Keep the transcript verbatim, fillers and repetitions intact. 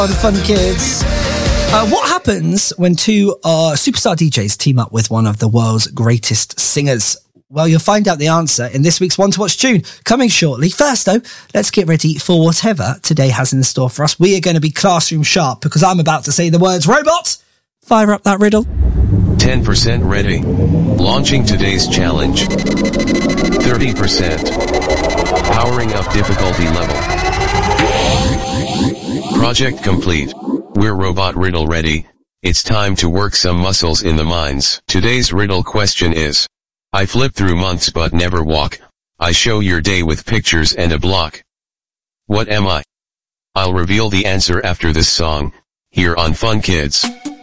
On Fun Kids. Uh, what happens when two uh, superstar D Js team up with one of the world's greatest singers? Well, you'll find out the answer in this week's One to Watch tune, coming shortly. First, though, let's get ready for whatever today has in store for us. We are going to be classroom sharp because I'm about to say the words robot. Fire up that riddle. ten percent ready. Launching today's challenge. thirty percent. Powering up difficulty level. Project complete. We're robot riddle ready. It's time to work some muscles in the minds. Today's riddle question is: I flip through months but never walk. I show your day with pictures and a block. What am I? I'll reveal the answer after this song, here on Fun Kids.